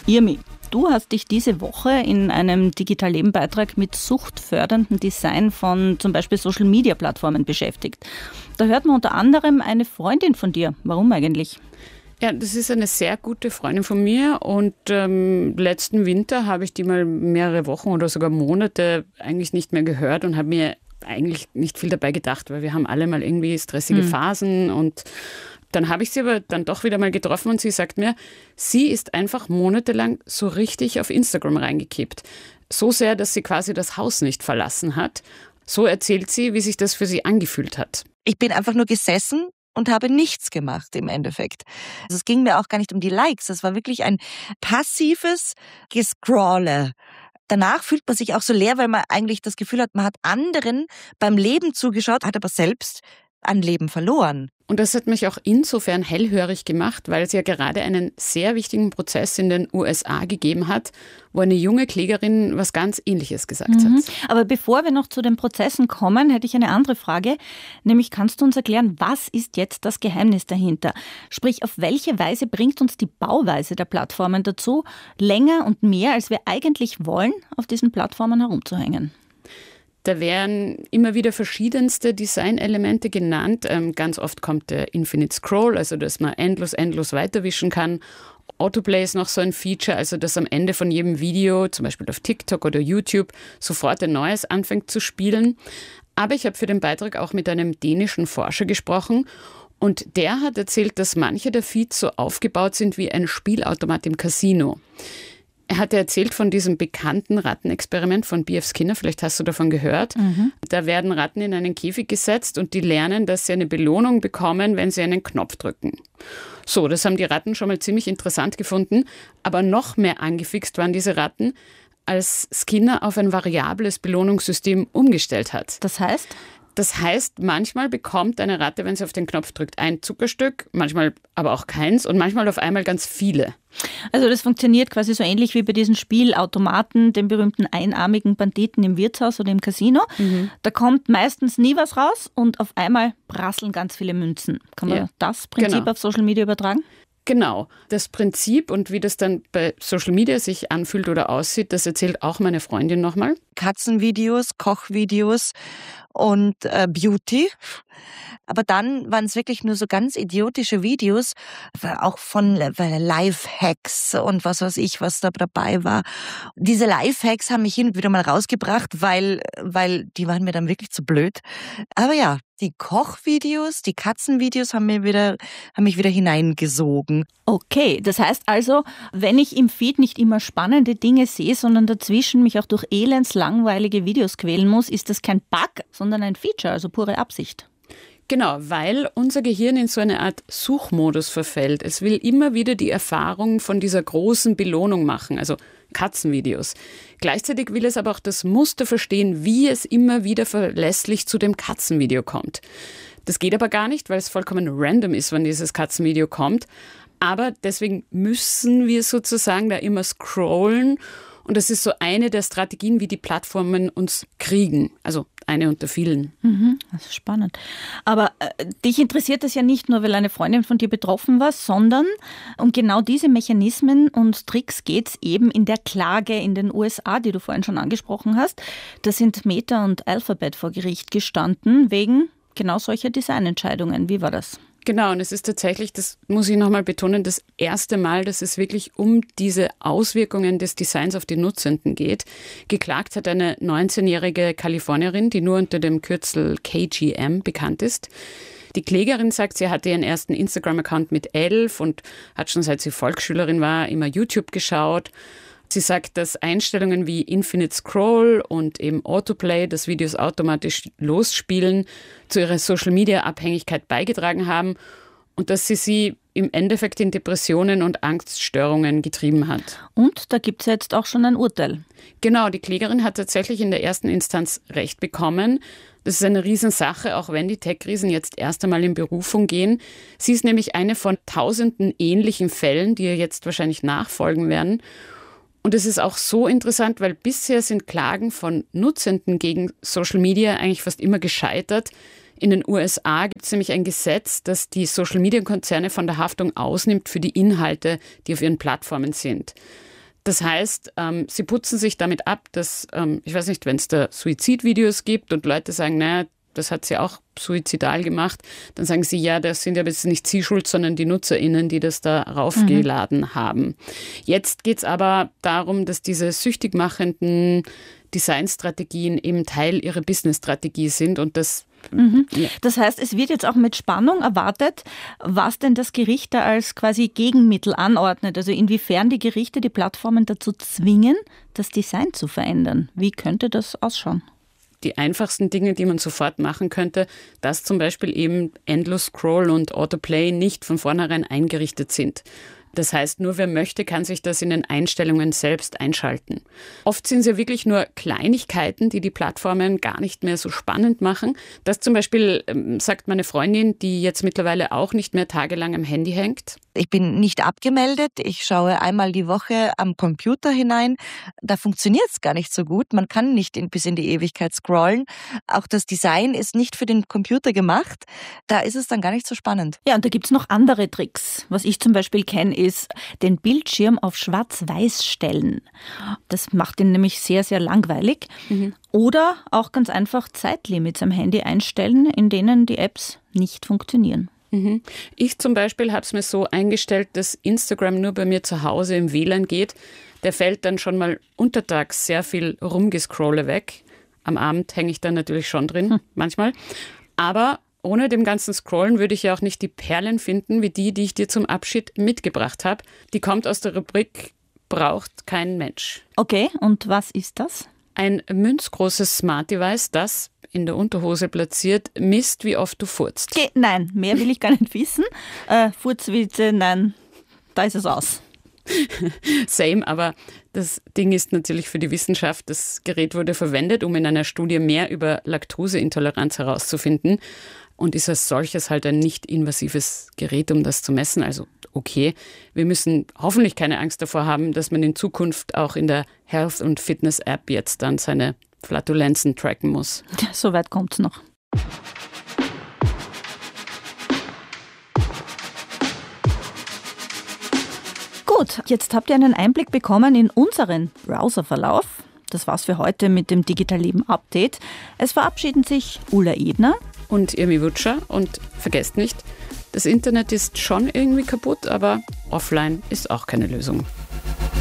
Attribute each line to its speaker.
Speaker 1: Irmi, du hast dich diese Woche in einem Digital-Leben-Beitrag mit suchtförderndem Design von zum Beispiel Social-Media-Plattformen beschäftigt. Da hört man unter anderem eine Freundin von dir. Warum eigentlich?
Speaker 2: Ja, das ist eine sehr gute Freundin von mir und letzten Winter habe ich die mal mehrere Wochen oder sogar Monate eigentlich nicht mehr gehört und habe mir eigentlich nicht viel dabei gedacht, weil wir haben alle mal irgendwie stressige Phasen und dann habe ich sie aber dann doch wieder mal getroffen und sie sagt mir, sie ist einfach monatelang so richtig auf Instagram reingekippt. So sehr, dass sie quasi das Haus nicht verlassen hat. So erzählt sie, wie sich das für sie angefühlt hat.
Speaker 3: Ich bin einfach nur gesessen und habe nichts gemacht im Endeffekt. Also es ging mir auch gar nicht um die Likes, es war wirklich ein passives Gescrolle. Danach fühlt man sich auch so leer, weil man eigentlich das Gefühl hat, man hat anderen beim Leben zugeschaut, hat aber selbst an Leben verloren.
Speaker 2: Und das hat mich auch insofern hellhörig gemacht, weil es ja gerade einen sehr wichtigen Prozess in den USA gegeben hat, wo eine junge Klägerin was ganz Ähnliches gesagt hat.
Speaker 1: Aber bevor wir noch zu den Prozessen kommen, hätte ich eine andere Frage. Nämlich, kannst du uns erklären, was ist jetzt das Geheimnis dahinter? Sprich, auf welche Weise bringt uns die Bauweise der Plattformen dazu, länger und mehr, als wir eigentlich wollen, auf diesen Plattformen herumzuhängen?
Speaker 2: Da werden immer wieder verschiedenste Designelemente genannt. Ganz oft kommt der Infinite Scroll, also dass man endlos weiterwischen kann. Autoplay ist noch so ein Feature, also dass am Ende von jedem Video, zum Beispiel auf TikTok oder YouTube, sofort ein neues anfängt zu spielen. Aber ich habe für den Beitrag auch mit einem dänischen Forscher gesprochen und der hat erzählt, dass manche der Feeds so aufgebaut sind wie ein Spielautomat im Casino. Er hatte erzählt von diesem bekannten Rattenexperiment von B.F. Skinner, vielleicht hast du davon gehört. Da werden Ratten in einen Käfig gesetzt und die lernen, dass sie eine Belohnung bekommen, wenn sie einen Knopf drücken. So, das haben die Ratten schon mal ziemlich interessant gefunden, aber noch mehr angefixt waren diese Ratten, als Skinner auf ein variables Belohnungssystem umgestellt hat.
Speaker 1: Das heißt?
Speaker 2: Das heißt, manchmal bekommt eine Ratte, wenn sie auf den Knopf drückt, ein Zuckerstück, manchmal aber auch keins und manchmal auf einmal ganz viele.
Speaker 1: Also das funktioniert quasi so ähnlich wie bei diesen Spielautomaten, den berühmten einarmigen Banditen im Wirtshaus oder im Casino. Da kommt meistens nie was raus und auf einmal prasseln ganz viele Münzen. Kann man das Prinzip auf Social Media übertragen?
Speaker 2: Genau. Das Prinzip und wie das dann bei Social Media sich anfühlt oder aussieht, das erzählt auch meine Freundin nochmal.
Speaker 3: Katzenvideos, Kochvideos und Beauty. Aber dann waren es wirklich nur so ganz idiotische Videos, auch von Lifehacks und was weiß ich, was da dabei war. Diese Lifehacks haben mich hin und wieder mal rausgebracht, weil die waren mir dann wirklich zu blöd. Aber ja, die Kochvideos, die Katzenvideos haben mich wieder hineingesogen.
Speaker 1: Okay, das heißt also, wenn ich im Feed nicht immer spannende Dinge sehe, sondern dazwischen mich auch durch elendslangweilige Videos quälen muss, ist das kein Bug, sondern ein Feature, also pure Absicht.
Speaker 2: Genau, weil unser Gehirn in so eine Art Suchmodus verfällt. Es will immer wieder die Erfahrung von dieser großen Belohnung machen, also Katzenvideos. Gleichzeitig will es aber auch das Muster verstehen, wie es immer wieder verlässlich zu dem Katzenvideo kommt. Das geht aber gar nicht, weil es vollkommen random ist, wann dieses Katzenvideo kommt. Aber deswegen müssen wir sozusagen da immer scrollen. Und das ist so eine der Strategien, wie die Plattformen uns kriegen. Also eine unter vielen.
Speaker 1: Das ist spannend. Aber dich interessiert das ja nicht nur, weil eine Freundin von dir betroffen war, sondern um genau diese Mechanismen und Tricks geht es eben in der Klage in den USA, die du vorhin schon angesprochen hast. Da sind Meta und Alphabet vor Gericht gestanden wegen genau solcher Designentscheidungen. Wie war das?
Speaker 2: Genau, und es ist tatsächlich, das muss ich nochmal betonen, das erste Mal, dass es wirklich um diese Auswirkungen des Designs auf die Nutzenden geht. Geklagt hat eine 19-jährige Kalifornierin, die nur unter dem Kürzel KGM bekannt ist. Die Klägerin sagt, sie hatte ihren ersten Instagram-Account mit 11 und hat schon seit sie Volksschülerin war immer YouTube geschaut. Sie sagt, dass Einstellungen wie Infinite Scroll und eben Autoplay, dass Videos automatisch losspielen, zu ihrer Social-Media-Abhängigkeit beigetragen haben und dass sie im Endeffekt in Depressionen und Angststörungen getrieben hat.
Speaker 1: Und da gibt es jetzt auch schon ein Urteil.
Speaker 2: Genau, die Klägerin hat tatsächlich in der ersten Instanz Recht bekommen. Das ist eine Riesensache, auch wenn die Tech-Riesen jetzt erst einmal in Berufung gehen. Sie ist nämlich eine von tausenden ähnlichen Fällen, die ihr jetzt wahrscheinlich nachfolgen werden. Und es ist auch so interessant, weil bisher sind Klagen von Nutzenden gegen Social Media eigentlich fast immer gescheitert. In den USA gibt es nämlich ein Gesetz, das die Social-Media-Konzerne von der Haftung ausnimmt für die Inhalte, die auf ihren Plattformen sind. Das heißt, sie putzen sich damit ab, dass, ich weiß nicht, wenn es da Suizidvideos gibt und Leute sagen, naja, das hat sie auch suizidal gemacht, dann sagen sie, ja, das sind ja jetzt nicht sie schuld, sondern die NutzerInnen, die das da raufgeladen haben. Jetzt geht es aber darum, dass diese süchtig machenden Designstrategien eben Teil ihrer Businessstrategie sind und das
Speaker 1: Ja. Das heißt, es wird jetzt auch mit Spannung erwartet, was denn das Gericht da als quasi Gegenmittel anordnet. Also inwiefern die Gerichte die Plattformen dazu zwingen, das Design zu verändern. Wie könnte das ausschauen?
Speaker 2: Die einfachsten Dinge, die man sofort machen könnte, dass zum Beispiel eben Endless Scroll und Autoplay nicht von vornherein eingerichtet sind. Das heißt, nur wer möchte, kann sich das in den Einstellungen selbst einschalten. Oft sind es ja wirklich nur Kleinigkeiten, die die Plattformen gar nicht mehr so spannend machen. Das zum Beispiel sagt meine Freundin, die jetzt mittlerweile auch nicht mehr tagelang am Handy hängt.
Speaker 3: Ich bin nicht abgemeldet. Ich schaue einmal die Woche am Computer hinein. Da funktioniert es gar nicht so gut. Man kann nicht bis in die Ewigkeit scrollen. Auch das Design ist nicht für den Computer gemacht. Da ist es dann gar nicht so spannend.
Speaker 1: Ja, und da gibt es noch andere Tricks. Was ich zum Beispiel kenne, ist den Bildschirm auf schwarz-weiß stellen. Das macht ihn nämlich sehr, sehr langweilig. Oder auch ganz einfach Zeitlimits am Handy einstellen, in denen die Apps nicht funktionieren.
Speaker 2: Ich zum Beispiel habe es mir so eingestellt, dass Instagram nur bei mir zu Hause im WLAN geht. Der fällt dann schon mal untertags sehr viel Rumgescrolle weg. Am Abend hänge ich dann natürlich schon drin, manchmal. Aber ohne dem ganzen Scrollen würde ich ja auch nicht die Perlen finden, wie die ich dir zum Abschied mitgebracht habe. Die kommt aus der Rubrik Braucht kein Mensch.
Speaker 1: Okay, und was ist das?
Speaker 2: Ein münzgroßes Smart Device, das in der Unterhose platziert, misst, wie oft du furzt.
Speaker 1: Okay, nein, mehr will ich gar nicht wissen. Furzwitze, nein, da ist es aus.
Speaker 2: Same, aber das Ding ist natürlich für die Wissenschaft. Das Gerät wurde verwendet, um in einer Studie mehr über Laktoseintoleranz herauszufinden und ist als solches halt ein nicht invasives Gerät, um das zu messen. Also okay, wir müssen hoffentlich keine Angst davor haben, dass man in Zukunft auch in der Health- und Fitness-App jetzt dann seine Flatulenzen tracken muss.
Speaker 1: So weit kommt es noch. Gut, jetzt habt ihr einen Einblick bekommen in unseren Browserverlauf. Das war's für heute mit dem Digital Leben Update. Es verabschieden sich Ulla Ebner
Speaker 2: und Irmi Wutscher. Und vergesst nicht, das Internet ist schon irgendwie kaputt, aber offline ist auch keine Lösung.